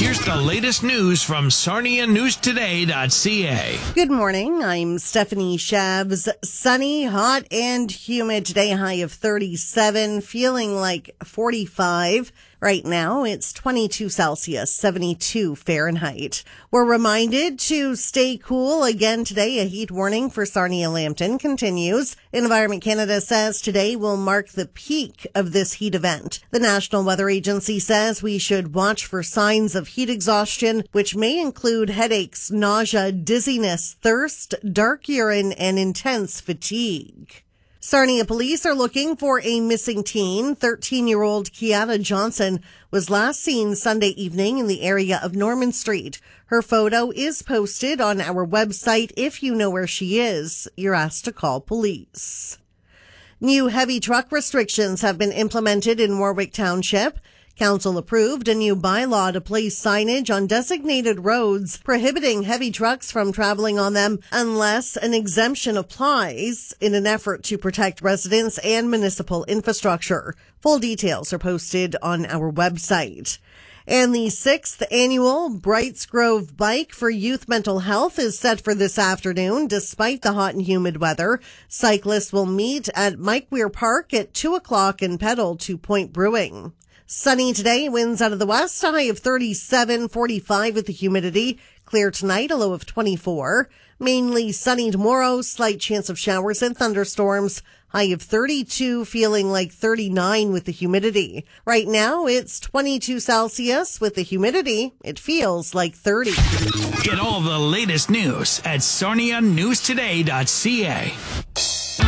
Here's the latest news from SarniaNewsToday.ca. Good morning. I'm Stephanie Shabs. Sunny, hot, and humid today. High of 37, feeling like 45. Right now, it's 22 Celsius, 72 Fahrenheit. We're reminded to stay cool again today. A heat warning for Sarnia-Lambton continues. Environment Canada says today will mark the peak of this heat event. The National Weather Agency says we should watch for signs of heat exhaustion, which may include headaches, nausea, dizziness, thirst, dark urine, and intense fatigue. Sarnia police are looking for a missing teen. 13-year-old Kiana Johnson was last seen Sunday evening in the area of Norman Street. Her photo is posted on our website. If you know where she is, you're asked to call police. New heavy truck restrictions have been implemented in Warwick Township. Council approved a new bylaw to place signage on designated roads prohibiting heavy trucks from traveling on them unless an exemption applies in an effort to protect residents and municipal infrastructure. Full details are posted on our website. And the 6th annual Brights Grove Bike for Youth Mental Health is set for this afternoon. Despite the hot and humid weather, cyclists will meet at Mike Weir Park at 2 o'clock and pedal to Point Brewing. Sunny today, winds out of the west, a high of 37, 45 with the humidity. Clear tonight, a low of 24. Mainly sunny tomorrow, slight chance of showers and thunderstorms. High of 32, feeling like 39 with the humidity. Right now, it's 22 Celsius. With the humidity, it feels like 30. Get all the latest news at SarniaNewsToday.ca.